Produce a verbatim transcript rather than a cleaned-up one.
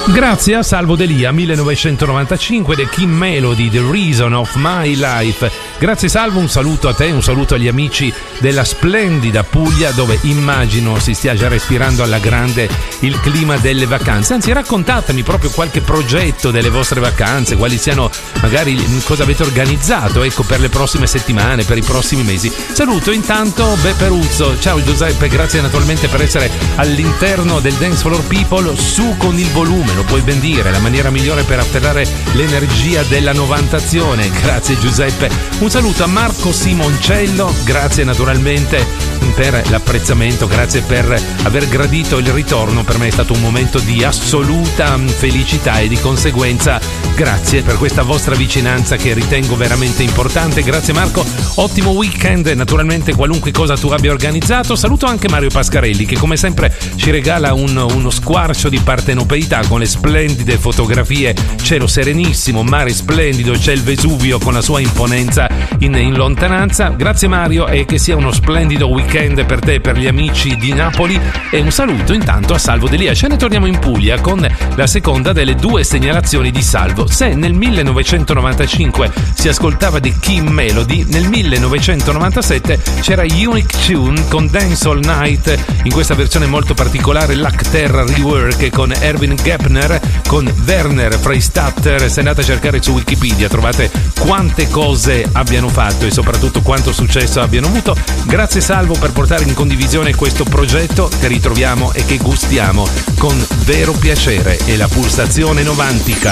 Grazie a Salvo Delia, millenovecentonovantacinque, The Kim Melody, The Reason of My Life. Grazie Salvo, un saluto a te, un saluto agli amici della splendida Puglia, dove immagino si stia già respirando alla grande il clima delle vacanze. Anzi, raccontatemi proprio qualche progetto delle vostre vacanze, quali siano, magari cosa avete organizzato, ecco, per le prossime settimane, per i prossimi mesi. Saluto intanto Beperuzzo. Ciao Giuseppe, grazie naturalmente per essere all'interno del Dance Floor People. Su con il volume, lo puoi ben dire, la maniera migliore per afferrare l'energia della novantazione. Grazie Giuseppe. Un saluto a Marco Simoncello, grazie naturalmente per l'apprezzamento, grazie per aver gradito il ritorno. Per me è stato un momento di assoluta felicità e di conseguenza grazie per questa vostra vicinanza che ritengo veramente importante. Grazie Marco, ottimo weekend, naturalmente qualunque cosa tu abbia organizzato. Saluto anche Mario Pascarelli che come sempre ci regala un, uno squarcio di partenopeità con le splendide fotografie, cielo serenissimo, mare splendido, c'è il Vesuvio con la sua imponenza in, in lontananza. Grazie Mario e che sia uno splendido weekend per te e per gli amici di Napoli, e un saluto intanto a Salvo Delia. Ce ne torniamo in Puglia con la seconda delle due segnalazioni di Salvo. Se nel millenovecentonovantacinque si ascoltava di Kim Melody, nel millenovecentonovantasette c'era Unique Tune con Dance All Night in questa versione molto particolare, l'Acterra Rework con Erwin Gepner con Werner Freistatter. Se andate a cercare su Wikipedia trovate quante cose abbiano fatto e soprattutto quanto successo abbiano avuto. Grazie Salvo per portare in condivisione questo progetto che ritroviamo e che gustiamo con vero piacere. E la pulsazione novantica.